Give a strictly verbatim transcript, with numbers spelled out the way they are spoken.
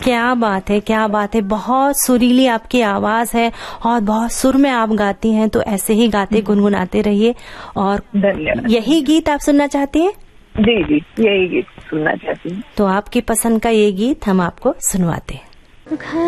क्या बात है, क्या बात है। बहुत सुरीली आपकी आवाज है और बहुत सुर में आप गाती हैं, तो ऐसे ही गाते गुनगुनाते रहिए। और धन्यवाद। यही गीत आप सुनना चाहती हैं? जी जी, यही गीत सुनना चाहती हूँ। तो आपकी पसंद का ये गीत हम आपको सुनवाते हैं।